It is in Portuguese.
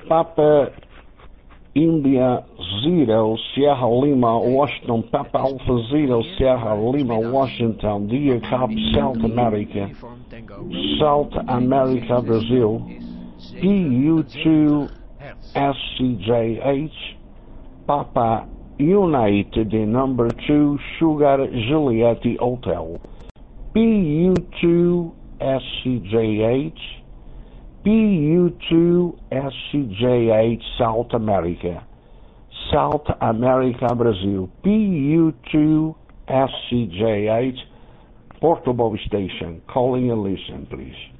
Papa India Zero Sierra Lima Washington, Papa Alpha Zero Sierra Lima Washington, Deer Cub South America Brazil, PU2 SCJH, Papa United number 2 Sugar Juliet Hotel, PU2 SCJH, PU2 SCJH South America Brazil, PU2 SCJH Portable Station. Calling and listen, please.